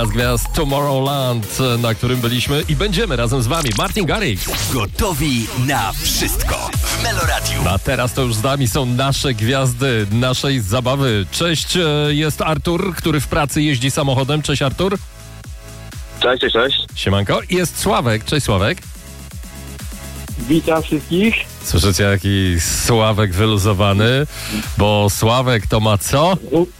Z gwiazd Tomorrowland, na którym byliśmy i będziemy razem z wami. Martin Garrix. Gotowi na wszystko w Meloradiu. A teraz to już z nami są nasze gwiazdy naszej zabawy. Cześć, jest Artur, który w pracy jeździ samochodem. Cześć, Artur. Cześć. Siemanko. Jest Sławek. Cześć, Sławek. Witam wszystkich. Słyszycie, jaki Sławek wyluzowany? Bo Sławek to ma co?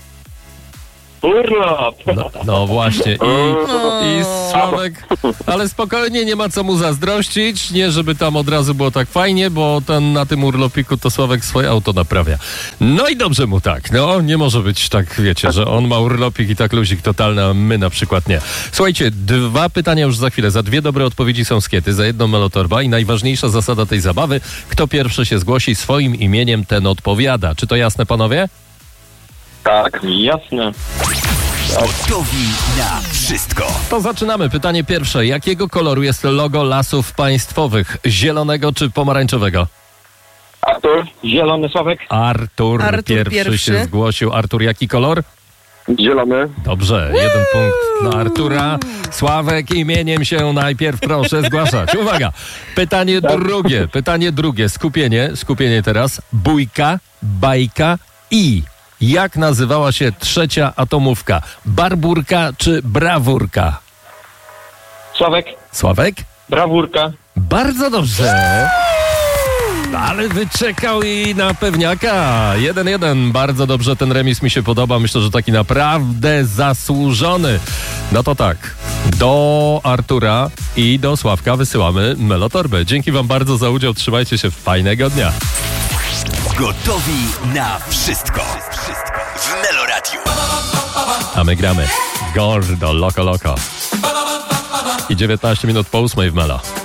Urlop. No właśnie. I Sławek, ale spokojnie, nie ma co mu zazdrościć. Nie, żeby tam od razu było tak fajnie, bo na tym urlopiku to Sławek swoje auto naprawia. No i dobrze mu tak. No, nie może być tak, wiecie, że on ma urlopik i tak luzik totalny, a my na przykład nie. Słuchajcie, 2 pytania już za chwilę. Za 2 dobre odpowiedzi są skiety, za 1 melotorba i najważniejsza zasada tej zabawy, kto pierwszy się zgłosi swoim imieniem, ten odpowiada. Czy to jasne, panowie? Tak, jasne. Gotowi na wszystko. To zaczynamy. Pytanie pierwsze. Jakiego koloru jest logo Lasów Państwowych? Zielonego czy pomarańczowego? Artur, zielony Sławek. Artur pierwszy się zgłosił. Artur, jaki kolor? Zielony. Dobrze, 1 punkt dla Artura. Sławek, imieniem się najpierw proszę zgłaszać. Uwaga, pytanie drugie. Skupienie teraz. Bójka, bajka i... Jak nazywała się trzecia atomówka? Barbórka czy brawurka? Sławek? Brawurka. Bardzo dobrze. Ale wyczekał i na pewniaka. 1-1. Bardzo dobrze, ten remis mi się podoba. Myślę, że taki naprawdę zasłużony. No to tak. Do Artura i do Sławka wysyłamy melotorbę. Dzięki wam bardzo za udział. Trzymajcie się, fajnego dnia. Gotowi na wszystko w Meloradiu. A my gramy Gordo, Loco. I 19 minut po 8 w Melo.